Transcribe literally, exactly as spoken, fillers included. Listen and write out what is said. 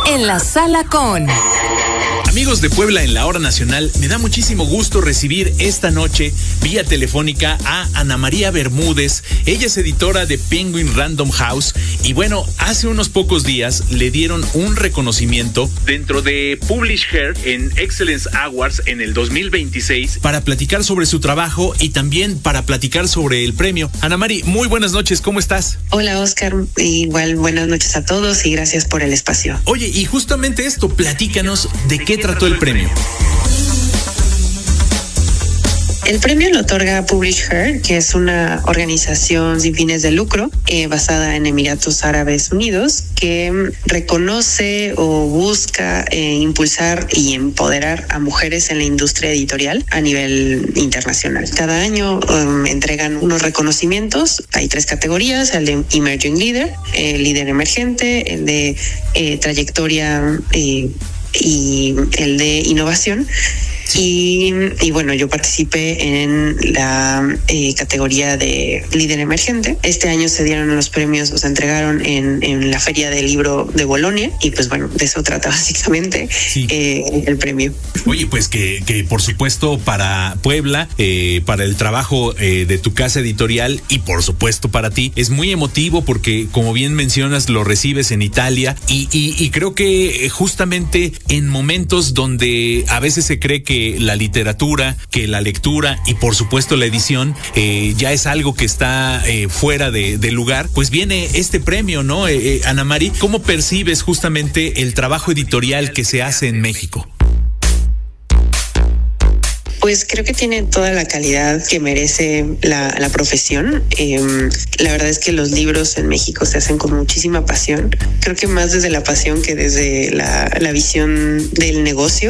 en la sala con... Amigos de Puebla en la Hora Nacional, me da muchísimo gusto recibir esta noche vía telefónica a Ana María Bermúdez. Ella es editora de Penguin Random House y bueno, hace unos pocos días le dieron un reconocimiento dentro de Publish Her en Excellence Awards en el dos mil veintiséis para platicar sobre su trabajo y también para platicar sobre el premio. Ana María, muy buenas noches, ¿cómo estás? Hola Oscar, igual buenas noches a todos y gracias por el espacio. Oye, y justamente esto, platícanos de qué trató el premio. El premio lo otorga Publish Her, que es una organización sin fines de lucro eh, basada en Emiratos Árabes Unidos, que reconoce o busca eh, impulsar y empoderar a mujeres en la industria editorial a nivel internacional. Cada año um, entregan unos reconocimientos. Hay tres categorías: el de Emerging Leader, el líder emergente, el de eh, trayectoria eh, y el de innovación. Y, y bueno, yo participé en la eh, categoría de líder emergente. Este año se dieron los premios, o se entregaron en, en la Feria del Libro de Bolonia y pues bueno, de eso trata básicamente sí. eh, el premio. Oye, pues que, que por supuesto para Puebla, eh, para el trabajo eh, de tu casa editorial y por supuesto para ti, es muy emotivo porque como bien mencionas lo recibes en Italia y, y, y creo que justamente en momentos donde a veces se cree que la literatura, que la lectura y por supuesto la edición eh, ya es algo que está eh, fuera de, de lugar, pues viene este premio, ¿no? Eh, eh, Ana María, ¿cómo percibes justamente el trabajo editorial que se hace en México? Pues creo que tiene toda la calidad que merece la, la profesión. Eh, la verdad es que los libros en México se hacen con muchísima pasión. Creo que más desde la pasión que desde la, la visión del negocio.